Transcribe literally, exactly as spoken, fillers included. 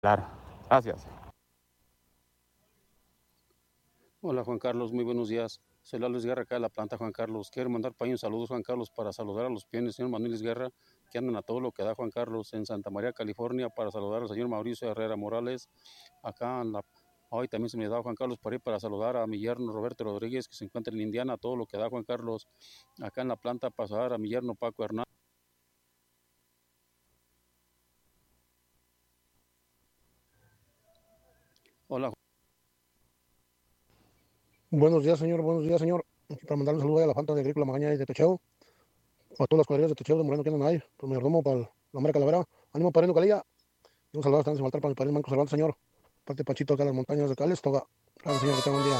Claro. Gracias. Hola Juan Carlos, muy buenos días. Soy Lalo Guerra acá de la planta Juan Carlos. Quiero mandar para un saludos Juan Carlos para saludar a los piones señor Manuel Guerra que andan a todo lo que da Juan Carlos en Santa María, California, para saludar al señor Mauricio Herrera Morales acá en la... Hoy también se me da Juan Carlos para ir para saludar a mi yerno Roberto Rodríguez que se encuentra en Indiana, a todo lo que da Juan Carlos acá en la planta para saludar a mi yerno Paco Hernández. Hola. Buenos días, señor. Buenos días, señor. Aquí para mandarle un saludo a la Fanta de Agrícola Magaña y de Techeo, o a todas las cuadrillas de Techeo de Moreno que andan ahí. Pues me ordomo para la Mara Calavera. Ánimo, padrino Calilla. Y un saludo hasta sin faltar para mi padrino Marco Cervantes, señor. Parte Panchito acá en las montañas de Cales, toga. Gracias, señor. Que tenga un día.